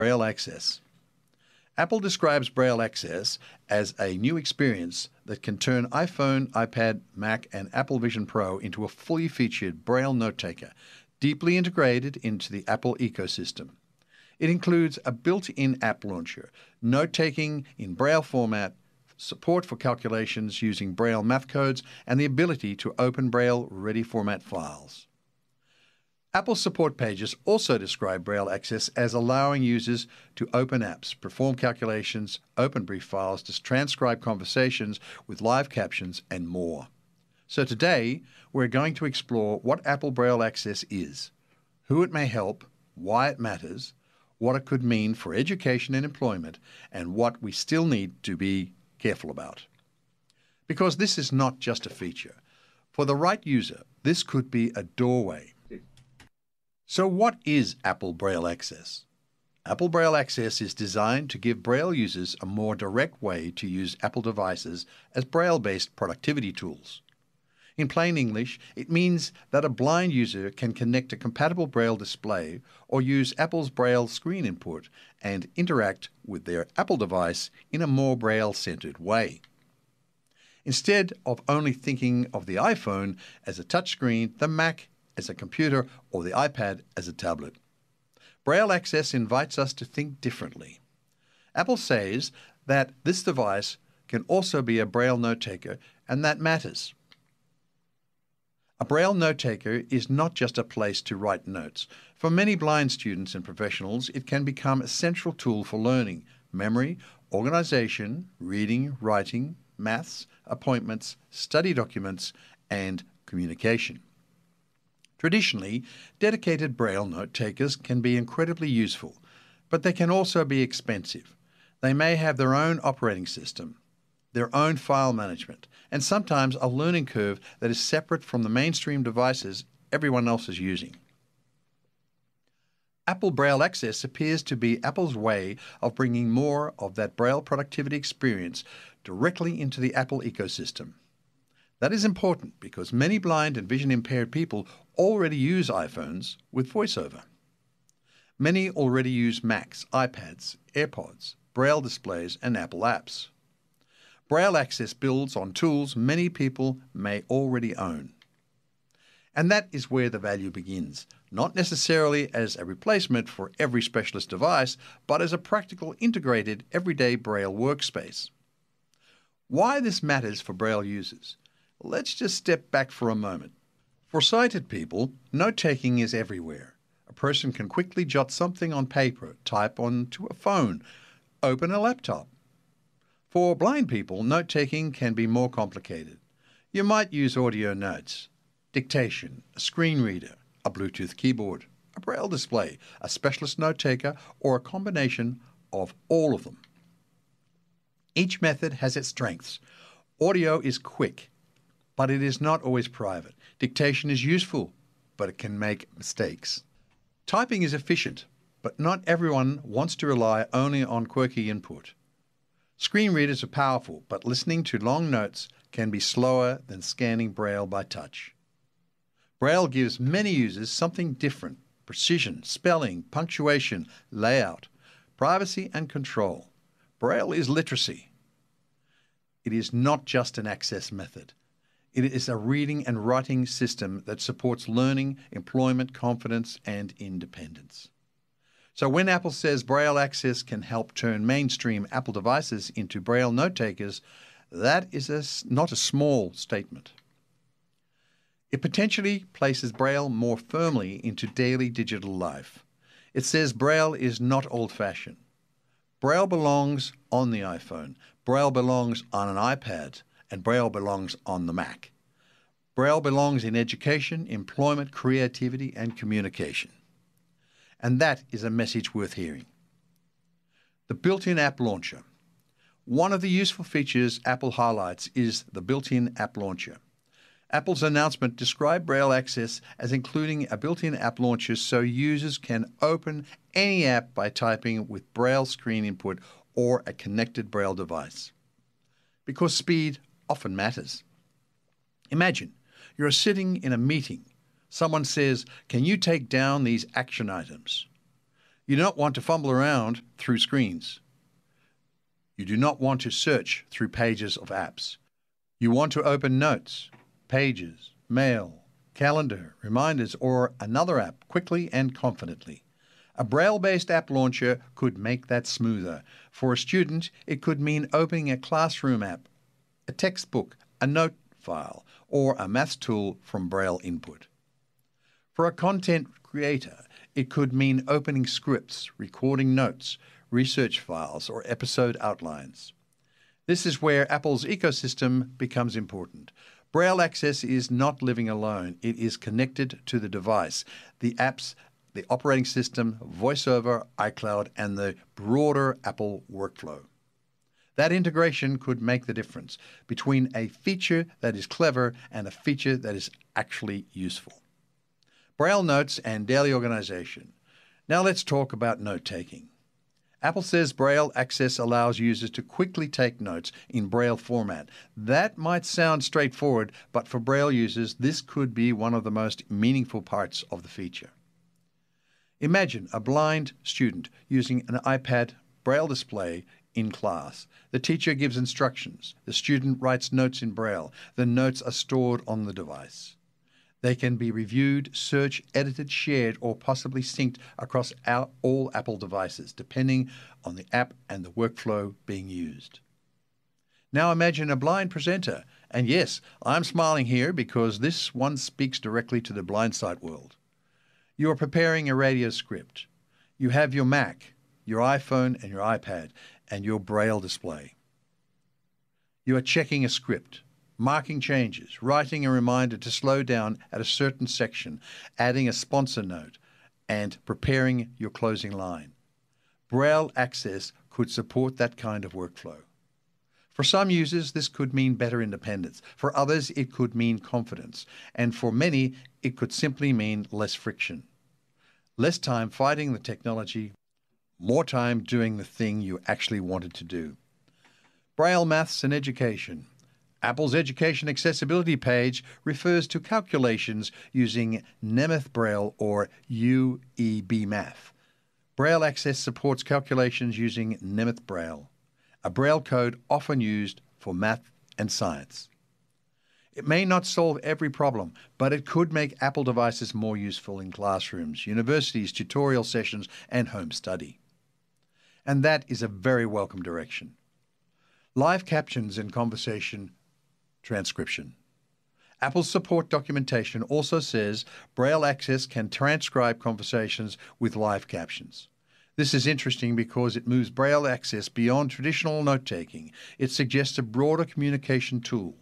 Braille Access. Apple describes Braille Access as a new experience that can turn iPhone, iPad, Mac, and Apple Vision Pro into a fully featured Braille note-taker, deeply integrated into the Apple ecosystem. It includes a built-in app launcher, note-taking in Braille format, support for calculations using Braille math codes, and the ability to open Braille-ready format files. Apple support pages also describe Braille Access as allowing users to open apps, perform calculations, open brief files, to transcribe conversations with live captions, and more. So today, we're going to explore what Apple Braille Access is, who it may help, why it matters, what it could mean for education and employment, and what we still need to be careful about. Because this is not just a feature. For the right user, this could be a doorway. So what is Apple Braille Access? Apple Braille Access is designed to give Braille users a more direct way to use Apple devices as Braille-based productivity tools. In plain English, it means that a blind user can connect a compatible Braille display or use Apple's Braille screen input and interact with their Apple device in a more Braille-centered way. Instead of only thinking of the iPhone as a touchscreen, the Mac as a computer, or the iPad as a tablet. Braille Access invites us to think differently. Apple says that this device can also be a Braille note-taker, and that matters. A Braille note-taker is not just a place to write notes. For many blind students and professionals, it can become a central tool for learning, memory, organization, reading, writing, maths, appointments, study documents, and communication. Traditionally, dedicated Braille note-takers can be incredibly useful, but they can also be expensive. They may have their own operating system, their own file management, and sometimes a learning curve that is separate from the mainstream devices everyone else is using. Apple Braille Access appears to be Apple's way of bringing more of that Braille productivity experience directly into the Apple ecosystem. That is important because many blind and vision-impaired people already use iPhones with VoiceOver. Many already use Macs, iPads, AirPods, Braille displays, and Apple apps. Braille Access builds on tools many people may already own. And that is where the value begins, not necessarily as a replacement for every specialist device, but as a practical, integrated, everyday Braille workspace. Why this matters for Braille users? Let's just step back for a moment. For sighted people, note-taking is everywhere. A person can quickly jot something on paper, type onto a phone, open a laptop. For blind people, note-taking can be more complicated. You might use audio notes, dictation, a screen reader, a Bluetooth keyboard, a Braille display, a specialist note-taker, or a combination of all of them. Each method has its strengths. Audio is quick, but it is not always private. Dictation is useful, but it can make mistakes. Typing is efficient, but not everyone wants to rely only on quirky input. Screen readers are powerful, but listening to long notes can be slower than scanning Braille by touch. Braille gives many users something different: precision, spelling, punctuation, layout, privacy, and control. Braille is literacy. It is not just an access method. It is a reading and writing system that supports learning, employment, confidence, and independence. So when Apple says Braille Access can help turn mainstream Apple devices into Braille note-takers, that is not a small statement. It potentially places Braille more firmly into daily digital life. It says Braille is not old-fashioned. Braille belongs on the iPhone, Braille belongs on an iPad, and Braille belongs on the Mac. Braille belongs in education, employment, creativity, and communication. And that is a message worth hearing. The built-in app launcher. One of the useful features Apple highlights is the built-in app launcher. Apple's announcement described Braille Access as including a built-in app launcher so users can open any app by typing with Braille screen input or a connected Braille device. Because speed often matters. Imagine you're sitting in a meeting. Someone says, "Can you take down these action items?" You do not want to fumble around through screens. You do not want to search through pages of apps. You want to open notes, pages, mail, calendar, reminders, or another app quickly and confidently. A Braille-based app launcher could make that smoother. For a student, it could mean opening a classroom app, a textbook, a note file, or a maths tool from Braille input. For a content creator, it could mean opening scripts, recording notes, research files, or episode outlines. This is where Apple's ecosystem becomes important. Braille access is not living alone. It is connected to the device, the apps, the operating system, VoiceOver, iCloud, and the broader Apple workflow. That integration could make the difference between a feature that is clever and a feature that is actually useful. Braille notes and daily organization. Now let's talk about note-taking. Apple says Braille access allows users to quickly take notes in Braille format. That might sound straightforward, but for Braille users, this could be one of the most meaningful parts of the feature. Imagine a blind student using an iPad Braille display in class. The teacher gives instructions. The student writes notes in Braille. The notes are stored on the device. They can be reviewed, searched, edited, shared, or possibly synced across all Apple devices, depending on the app and the workflow being used. Now imagine a blind presenter. And yes, I'm smiling here because this one speaks directly to the blind sight world. You are preparing a radio script. You have your Mac, your iPhone, and your iPad, and your Braille display. You are checking a script, marking changes, writing a reminder to slow down at a certain section, adding a sponsor note, and preparing your closing line. Braille access could support that kind of workflow. For some users, this could mean better independence. For others, it could mean confidence. And for many, it could simply mean less friction. Less time fighting the technology, more time doing the thing you actually wanted to do. Braille maths and education. Apple's Education Accessibility page refers to calculations using Nemeth Braille or UEB Math. Braille access supports calculations using Nemeth Braille, a Braille code often used for math and science. It may not solve every problem, but it could make Apple devices more useful in classrooms, universities, tutorial sessions, and home study. And that is a very welcome direction. Live captions and conversation transcription. Apple's support documentation also says Braille access can transcribe conversations with live captions. This is interesting because it moves Braille access beyond traditional note-taking. It suggests a broader communication tool.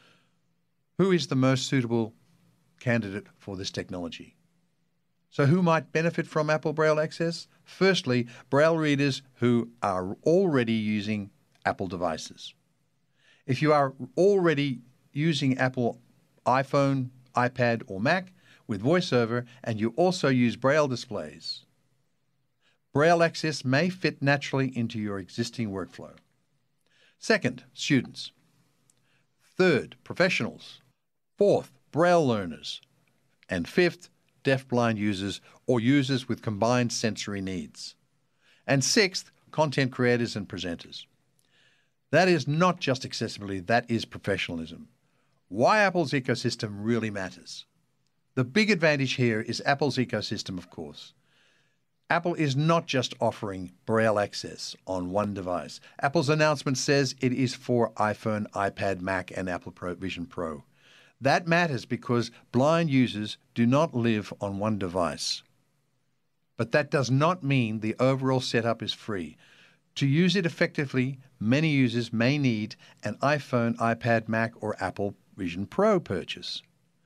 Who is the most suitable candidate for this technology? So who might benefit from Apple Braille access? Firstly, Braille readers who are already using Apple devices. If you are already using Apple iPhone, iPad, or Mac with VoiceOver, and you also use Braille displays, Braille access may fit naturally into your existing workflow. Second, students. Third, professionals. Fourth, Braille learners. And fifth, deafblind users or users with combined sensory needs. And sixth, content creators and presenters. That is not just accessibility, that is professionalism. Why Apple's ecosystem really matters. The big advantage here is Apple's ecosystem, of course. Apple is not just offering Braille access on one device. Apple's announcement says it is for iPhone, iPad, Mac, and Apple Vision Pro. That matters because blind users do not live on one device. But that does not mean the overall setup is free. To use it effectively, many users may need an iPhone, iPad, Mac, or Apple Vision Pro purchase.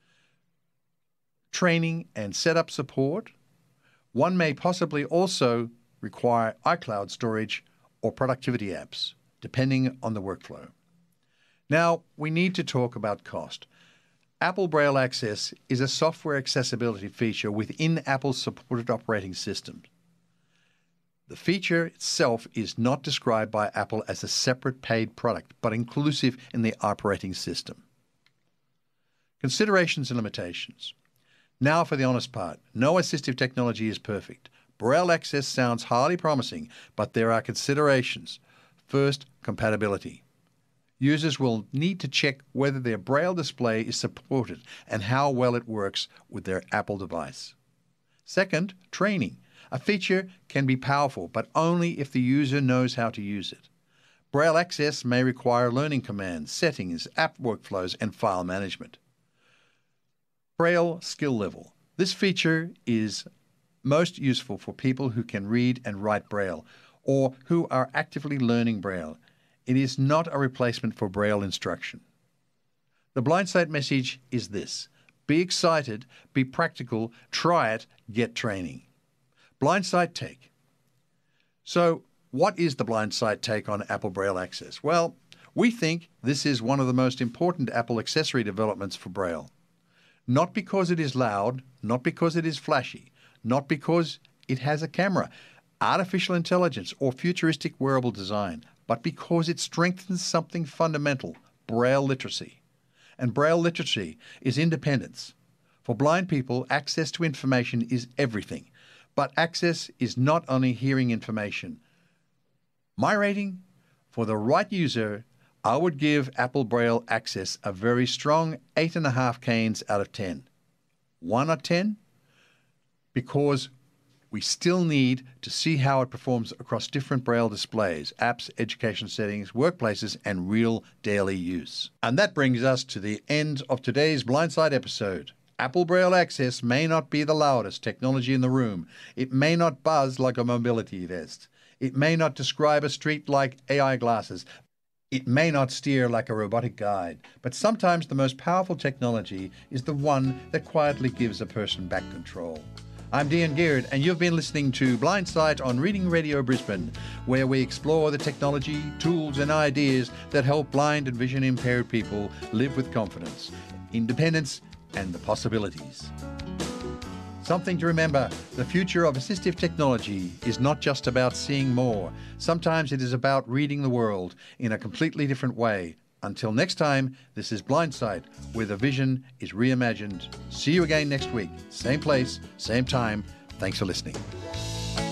Training and setup support. One may possibly also require iCloud storage or productivity apps, depending on the workflow. Now, we need to talk about cost. Apple Braille Access is a software accessibility feature within Apple's supported operating system. The feature itself is not described by Apple as a separate paid product, but inclusive in the operating system. Considerations and limitations. Now for the honest part. No assistive technology is perfect. Braille Access sounds highly promising, but there are considerations. First, compatibility. Users will need to check whether their Braille display is supported and how well it works with their Apple device. Second, training. A feature can be powerful, but only if the user knows how to use it. Braille Access may require learning commands, settings, app workflows, and file management. Braille skill level. This feature is most useful for people who can read and write Braille or who are actively learning Braille. It is not a replacement for Braille instruction. The Blindsight message is this: be excited, be practical, try it, get training. Blindsight take. So, what is the Blindsight take on Apple Braille Access? Well, we think this is one of the most important Apple accessory developments for Braille. Not because it is loud, not because it is flashy, not because it has a camera, artificial intelligence, or futuristic wearable design, but because it strengthens something fundamental, Braille literacy. And Braille literacy is independence. For blind people, access to information is everything, but access is not only hearing information. My rating? For the right user, I would give Apple Braille Access a very strong 8.5 canes out of 10. Why not 10? Because we still need to see how it performs across different Braille displays, apps, education settings, workplaces, and real daily use. And that brings us to the end of today's Blindsight episode. Apple Braille Access may not be the loudest technology in the room. It may not buzz like a mobility vest. It may not describe a street like AI glasses. It may not steer like a robotic guide. But sometimes the most powerful technology is the one that quietly gives a person back control. I'm Dean Geard, and you've been listening to Blindsight on Reading Radio Brisbane, where we explore the technology, tools and ideas that help blind and vision impaired people live with confidence, independence and the possibilities. Something to remember, the future of assistive technology is not just about seeing more. Sometimes it is about reading the world in a completely different way. Until next time, this is Blindsight, where the vision is reimagined. See you again next week. Same place, same time. Thanks for listening.